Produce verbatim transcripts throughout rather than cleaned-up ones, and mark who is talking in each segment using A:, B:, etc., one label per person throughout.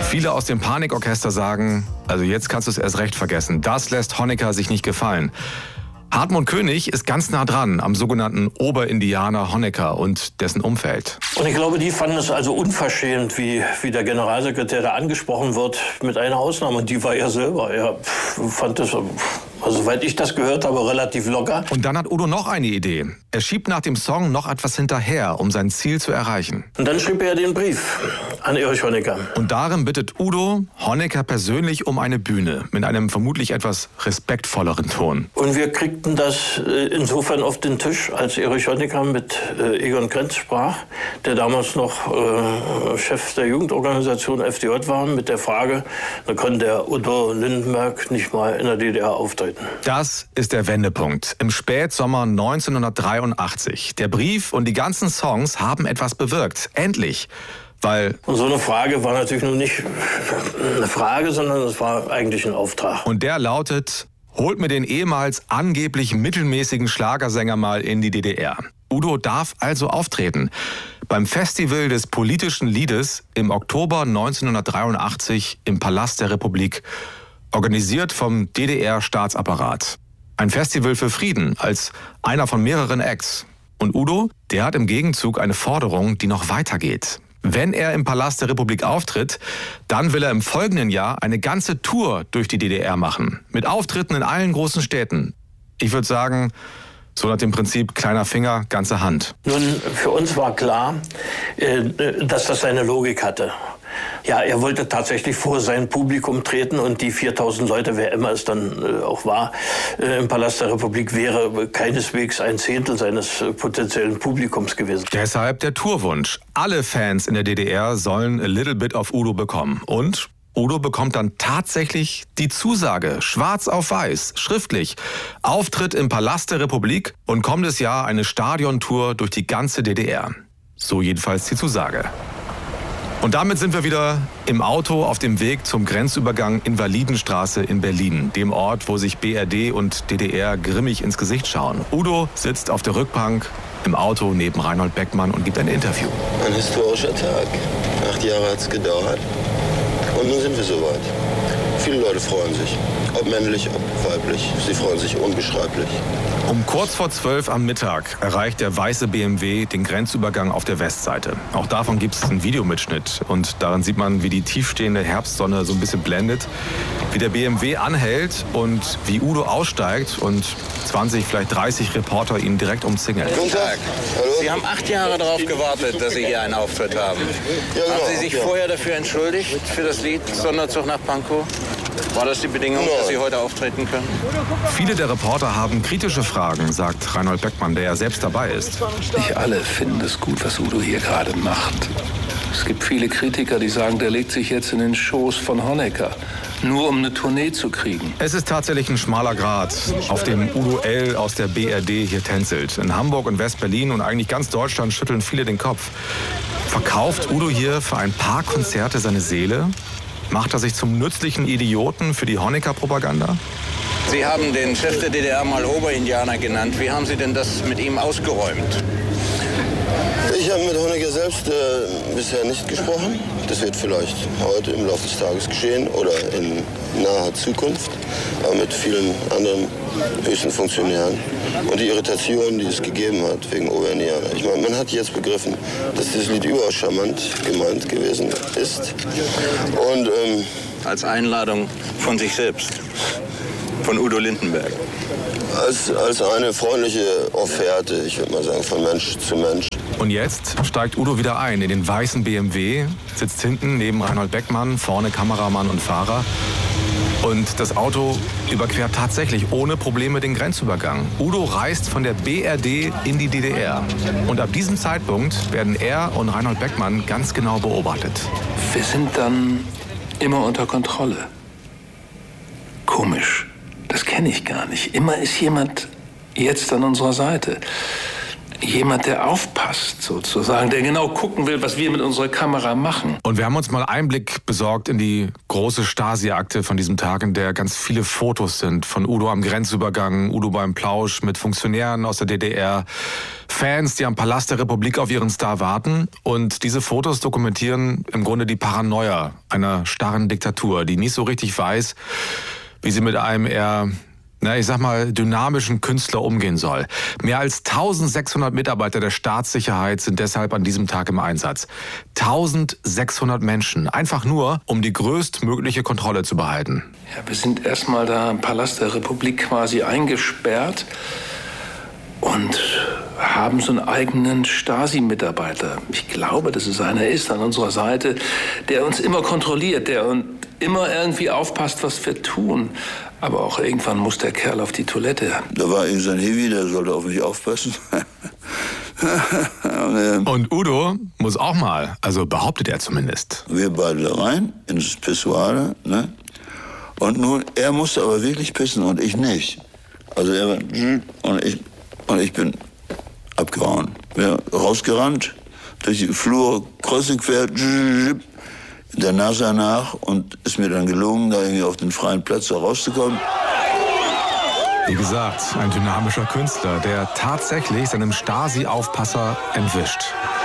A: Viele aus dem Panikorchester sagen, also jetzt kannst du es erst recht vergessen. Das lässt Honecker sich nicht gefallen. Hartmut König ist ganz nah dran am sogenannten Oberindianer Honecker und dessen Umfeld.
B: Und ich glaube, die fanden es also unverschämt, wie, wie der Generalsekretär da angesprochen wird, mit einer Ausnahme. Und die war er selber. Er fand das, also soweit ich das gehört habe, relativ locker.
A: Und dann hat Udo noch eine Idee. Er schiebt nach dem Song noch etwas hinterher, um sein Ziel zu erreichen.
B: Und dann schrieb er den Brief an Erich Honecker.
A: Und darin bittet Udo Honecker persönlich um eine Bühne, mit einem vermutlich etwas respektvolleren Ton.
B: Und wir kriegten das äh, insofern auf den Tisch, als Erich Honecker mit äh, Egon Krenz sprach, der damals noch äh, Chef der Jugendorganisation F D J war, mit der Frage, da kann der Udo Lindenberg nicht mal in der D D R auftreten.
A: Das ist der Wendepunkt. Im Spätsommer neunzehnhundertdreiundachtzig. Der Brief und die ganzen Songs haben etwas bewirkt. Endlich. Weil
B: und so eine Frage war natürlich nur nicht eine Frage, sondern es war eigentlich ein Auftrag.
A: Und der lautet: Holt mir den ehemals angeblich mittelmäßigen Schlagersänger mal in die D D R. Udo darf also auftreten. Beim Festival des politischen Liedes im Oktober neunzehnhundertdreiundachtzig im Palast der Republik, organisiert vom D D R-Staatsapparat. Ein Festival für Frieden als einer von mehreren Acts. Und Udo, der hat im Gegenzug eine Forderung, die noch weitergeht. Wenn er im Palast der Republik auftritt, dann will er im folgenden Jahr eine ganze Tour durch die D D R machen. Mit Auftritten in allen großen Städten. Ich würde sagen, so nach dem Prinzip kleiner Finger, ganze Hand.
B: Nun, für uns war klar, dass das seine Logik hatte. Ja, er wollte tatsächlich vor sein Publikum treten und die viertausend Leute, wer immer es dann äh, auch war, äh, im Palast der Republik wäre keineswegs ein Zehntel seines äh, potenziellen Publikums gewesen.
A: Deshalb der Tourwunsch. Alle Fans in der D D R sollen a little bit of Udo bekommen. Und Udo bekommt dann tatsächlich die Zusage, schwarz auf weiß, schriftlich. Auftritt im Palast der Republik und kommendes Jahr eine Stadiontour durch die ganze D D R. So jedenfalls die Zusage. Und damit sind wir wieder im Auto auf dem Weg zum Grenzübergang Invalidenstraße in Berlin, dem Ort, wo sich B R D und D D R grimmig ins Gesicht schauen. Udo sitzt auf der Rückbank im Auto neben Reinhold Beckmann und gibt ein Interview.
C: Ein historischer Tag. Acht Jahre hat es gedauert und nun sind wir soweit. Viele Leute freuen sich, ob männlich, ob weiblich. Sie freuen sich unbeschreiblich.
A: Um kurz vor zwölf am Mittag erreicht der weiße B M W den Grenzübergang auf der Westseite. Auch davon gibt es einen Videomitschnitt. Und darin sieht man, wie die tiefstehende Herbstsonne so ein bisschen blendet, wie der B M W anhält und wie Udo aussteigt und zwanzig, vielleicht dreißig Reporter ihn direkt umzingeln.
C: Guten Tag. Hallo.
D: Sie haben acht Jahre darauf gewartet, dass Sie hier einen Auftritt haben.
C: Ja, genau.
D: Haben Sie sich
C: ja.
D: vorher dafür entschuldigt, für das Lied Sonderzug nach Pankow? War das die Bedingung,
C: Nein.
D: dass Sie heute auftreten können?
A: Viele der Reporter haben kritische Fragen, sagt Reinhold Beckmann, der ja selbst dabei ist.
E: Nicht alle finden es gut, was Udo hier gerade macht. Es gibt viele Kritiker, die sagen, der legt sich jetzt in den Schoß von Honecker, nur um eine Tournee zu kriegen.
A: Es ist tatsächlich ein schmaler Grat, auf dem Udo L. aus der B R D hier tänzelt. In Hamburg und West-Berlin und eigentlich ganz Deutschland schütteln viele den Kopf. Verkauft Udo hier für ein paar Konzerte seine Seele? Macht er sich zum nützlichen Idioten für die Honecker-Propaganda?
D: Sie haben den Chef der D D R mal Oberindianer genannt. Wie haben Sie denn das mit ihm ausgeräumt?
C: Ich habe mit Honecker selbst äh, bisher nicht gesprochen. Das wird vielleicht heute im Laufe des Tages geschehen oder in naher Zukunft. Aber mit vielen anderen höchsten Funktionären. Und die Irritation, die es gegeben hat wegen Oberindianer. Ich meine, man hat jetzt begriffen, dass dieses Lied überaus charmant gemeint gewesen ist. Und ähm,
D: Als Einladung von sich selbst, von Udo Lindenberg.
C: als, als eine freundliche Offerte, ich würde mal sagen, von Mensch zu Mensch.
A: Und jetzt steigt Udo wieder ein in den weißen B M W, sitzt hinten neben Reinhold Beckmann, vorne Kameramann und Fahrer. Und das Auto überquert tatsächlich ohne Probleme den Grenzübergang. Udo reist von der B R D in die D D R. Und ab diesem Zeitpunkt werden er und Reinhold Beckmann ganz genau beobachtet.
E: Wir sind dann immer unter Kontrolle. Komisch, das kenne ich gar nicht. Immer ist jemand jetzt an unserer Seite. jemand, der aufpasst, sozusagen, der genau gucken will, was wir mit unserer Kamera machen.
A: Und wir haben uns mal Einblick besorgt in die große Stasi-Akte von diesem Tag, in der ganz viele Fotos sind von Udo am Grenzübergang, Udo beim Plausch mit Funktionären aus der D D R, Fans, die am Palast der Republik auf ihren Star warten. Und diese Fotos dokumentieren im Grunde die Paranoia einer starren Diktatur, die nicht so richtig weiß, wie sie mit einem eher, na, ich sag mal, dynamischen Künstler umgehen soll. Mehr als eintausendsechshundert Mitarbeiter der Staatssicherheit sind deshalb an diesem Tag im Einsatz. eintausendsechshundert Menschen, einfach nur, um die größtmögliche Kontrolle zu behalten.
E: Ja, wir sind erstmal da im Palast der Republik quasi eingesperrt und haben so einen eigenen Stasi-Mitarbeiter. Ich glaube, dass es einer ist an unserer Seite, der uns immer kontrolliert, der uns immer irgendwie aufpasst, was wir tun. Aber auch irgendwann muss der Kerl auf die Toilette.
C: Da war eben so ein Heavy, der sollte auf mich aufpassen.
A: Und Udo muss auch mal, also behauptet er zumindest.
C: Wir beide da rein, ins Pissoir, ne? Und nun, er musste aber wirklich pissen und ich nicht. Also er war, und ich, und ich bin abgehauen. Ja, rausgerannt, durch die Flur, kreuz und quer, der NASA nach und ist mir dann gelungen, da irgendwie auf den freien Platz da rauszukommen.
A: Wie gesagt, ein dynamischer Künstler, der tatsächlich seinem Stasi-Aufpasser entwischt.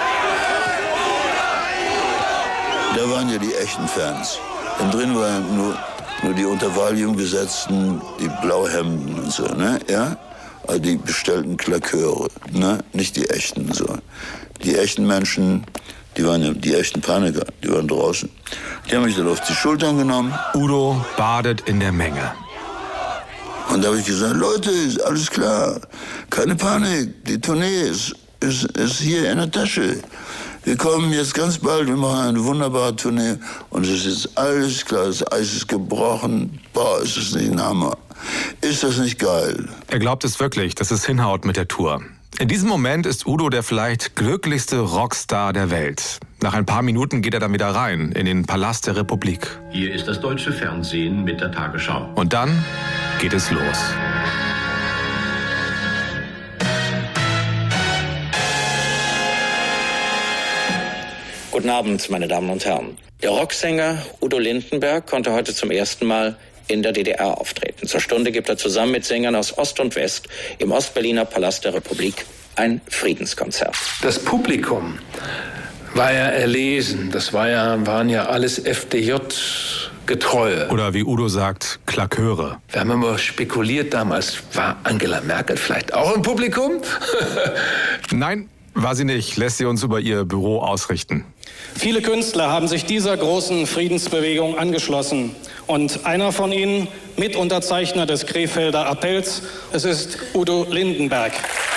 C: Da waren ja die echten Fans. Und drin waren nur, nur die unter Valium gesetzten, die Blauhemden und so, ne, ja? Also die bestellten Klaköre, ne, nicht die echten, so. Die echten Menschen, die waren ja die echten Paniker, die waren draußen. Die haben mich dann auf die Schultern genommen.
A: Udo badet in der Menge.
C: Und da habe ich gesagt, Leute, ist alles klar, keine Panik, die Tournee ist, ist, ist hier in der Tasche. Wir kommen jetzt ganz bald, wir machen eine wunderbare Tournee und es ist jetzt alles klar, das Eis ist gebrochen. Boah, ist das nicht ein Hammer? Ist das nicht geil?
A: Er glaubt es wirklich, dass es hinhaut mit der Tour. In diesem Moment ist Udo der vielleicht glücklichste Rockstar der Welt. Nach ein paar Minuten geht er dann wieder rein in den Palast der Republik.
F: Hier ist das deutsche Fernsehen mit der Tagesschau.
A: Und dann geht es los.
G: Guten Abend, meine Damen und Herren. Der Rocksänger Udo Lindenberg konnte heute zum ersten Mal in der D D R auftreten. Zur Stunde gibt er zusammen mit Sängern aus Ost und West im Ostberliner Palast der Republik ein Friedenskonzert.
E: Das Publikum war ja erlesen. Das war ja, waren ja alles F D J-Getreue.
A: Oder wie Udo sagt, Klaköre.
E: Wir haben immer spekuliert damals, war Angela Merkel vielleicht auch im Publikum?
A: Nein, war sie nicht. Lässt sie uns über ihr Büro ausrichten.
H: Viele Künstler haben sich dieser großen Friedensbewegung angeschlossen. Und einer von ihnen, Mitunterzeichner des Krefelder Appells, es ist Udo Lindenberg.